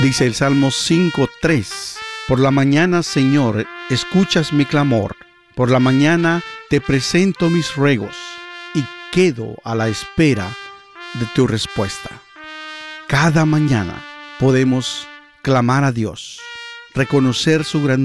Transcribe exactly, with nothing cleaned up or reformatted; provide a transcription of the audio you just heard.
Dice el Salmo cinco tres. Por la mañana, Señor, escuchas mi clamor. Por la mañana te presento mis ruegos y quedo a la espera de tu respuesta. Cada mañana podemos clamar a Dios, reconocer su grandeza